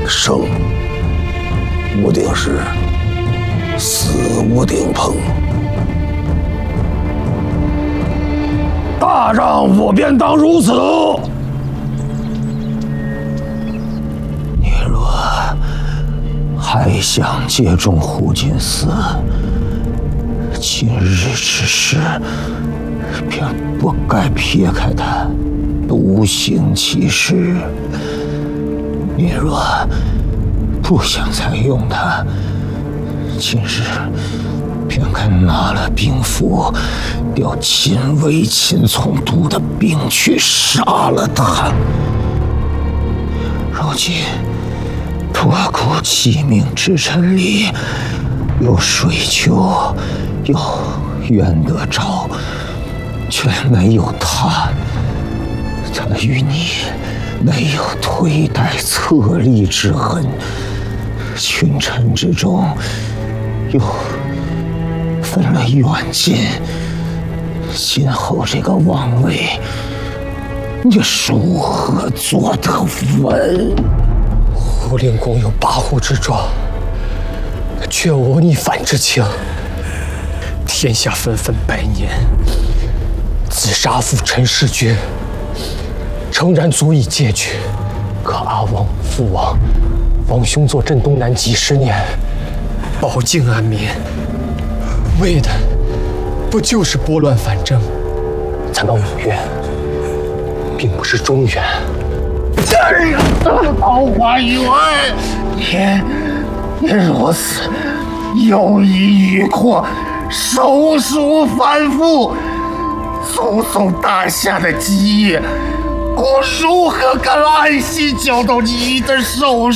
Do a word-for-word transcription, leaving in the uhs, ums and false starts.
生无定时，死无定朋。大丈夫便当如此。你若还想借重虎进寺，今日之事便不该撇开他独行其事。你若不想再用他，今日便该拿了兵符，调亲卫秦从都的兵去杀了他。如今托孤鸡鸣之臣里，有水丘，有袁德昭，却没有他。他与你没有推戴册立之恩，群臣之中又分了远近，今后这个王位，你如何做得稳？ 胡令公有跋扈之状，却无逆反之情。天下纷纷百年，自杀父陈世君，诚然足以戒绝。可阿王、父王、王兄坐镇东南几十年，保境安民，为的不就是拨乱反正？咱们五岳并不是中原。 哎呀，桃花源，你你如此有意欲扩，手术反复，祖宗大夏的基业，我如何敢安心交到你的手